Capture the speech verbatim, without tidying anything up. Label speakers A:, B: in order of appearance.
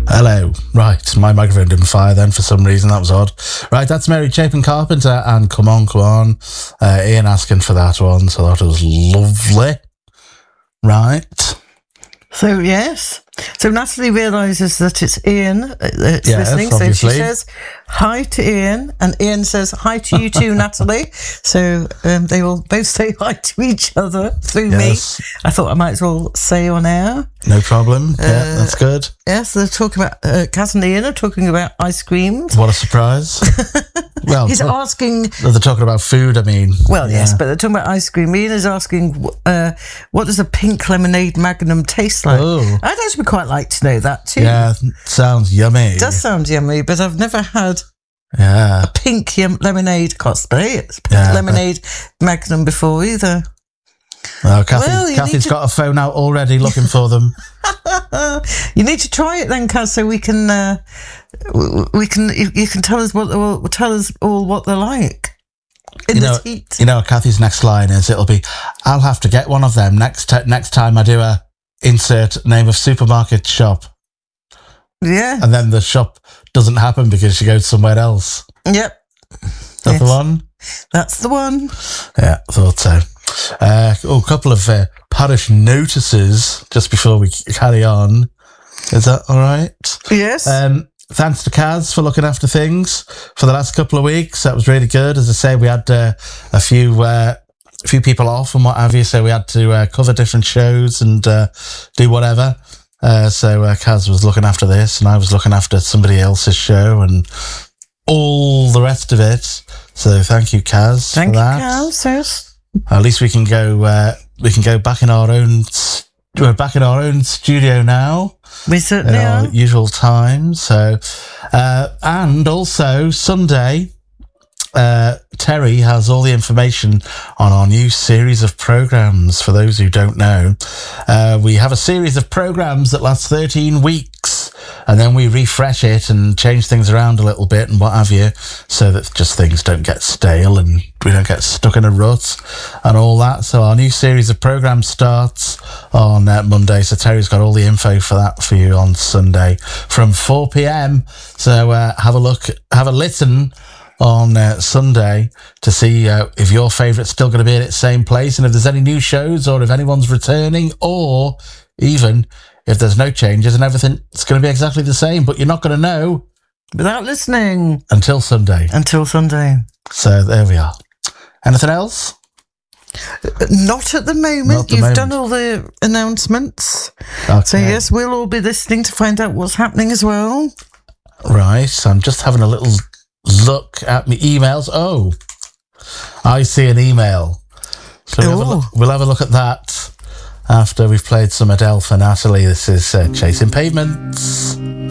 A: Hello. Right, my microphone didn't fire then for some reason. That was odd. Right, that's Mary Chapin Carpenter and Come On, Come On. Uh, Ian asking for that one, so that was lovely. Right.
B: So, yes. So Natalie realises that it's Ian that's
A: yes,
B: listening.
A: Obviously.
B: So she says hi to Ian, and Ian says hi to you too, Natalie. So um, they will both say hi to each other through
A: yes.
B: me. I thought I might as well say on air.
A: No problem.
B: Uh,
A: yeah, that's good.
B: Yes, they're talking about, uh, Kaz and Ian are talking about ice creams.
A: What a surprise. Well,
B: he's asking.
A: They're talking about food, I mean.
B: Well,
A: yeah.
B: yes, but they're talking about ice cream. Ian is asking, uh, what does a pink lemonade Magnum taste like?
A: Oh.
B: I'd actually quite like to know that too.
A: Yeah, sounds yummy.
B: It does sound yummy, but I've never had
A: yeah.
B: a pink yum- lemonade, can't spell it, pink
A: yeah,
B: lemonade but... Magnum before either.
A: Oh, Kathy,
B: well,
A: Kathy's
B: to...
A: got a phone out already looking for them.
B: You need to try it then, Kaz, so we can, uh, we can, you, you can tell us what, well, tell us all what they're like in
A: you
B: this
A: know,
B: heat.
A: You know, Kathy's next line is, it'll be, I'll have to get one of them next t- next time I do a insert name of supermarket shop.
B: Yeah.
A: And then the shop doesn't happen because she goes somewhere else.
B: Yep.
A: That's yes. the one?
B: That's the one.
A: Yeah, thought so. Uh, oh, a couple of uh, parish notices just before we carry on. Is that all right?
B: Yes.
A: Um, thanks to Kaz for looking after things for the last couple of weeks. That was really good. As I say, we had uh, a few uh, a few people off and what have you, so we had to uh, cover different shows and uh, do whatever. Uh, so uh, Kaz was looking after this, and I was looking after somebody else's show and all the rest of it. So thank you, Kaz.
B: Thank
A: for
B: you,
A: that.
B: Kaz. Yes.
A: At least we can go. Uh, we can go back in our own. We're back in our own studio now.
B: We certainly
A: in our
B: are.
A: Usual time. So, uh, and also Sunday, uh, Terry has all the information on our new series of programs. For those who don't know, uh, we have a series of programs that last thirteen weeks, and then we refresh it and change things around a little bit and what have you, so that just things don't get stale and we don't get stuck in a rut and all that. So our new series of programs starts on uh, Monday. So Terry's got all the info for that for you on Sunday from four p.m. So uh, have a look, have a listen on uh, Sunday to see uh, if your favourite's still going to be at its same place, and if there's any new shows, or if anyone's returning, or even if there's no changes and everything's going to be exactly the same, but you're not going to know
B: without listening
A: until Sunday.
B: Until Sunday.
A: So there we are. Anything else?
B: Not at the moment.
A: Not the
B: You've
A: moment.
B: done all the announcements.
A: Okay.
B: So yes, we'll all be listening to find out what's happening as well.
A: Right. So I'm just having a little look at my emails. Oh, I see an email. So we'll have, a look, we'll have a look at that after we've played some Adele for Natalie. This is uh, Chasing Pavements.